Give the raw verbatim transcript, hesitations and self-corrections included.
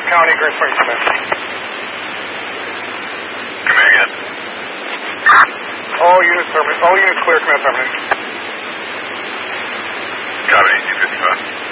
County, Great Springs, command. Command again. All units terminate. All units clear, command terminate. Copy, two fifty-five.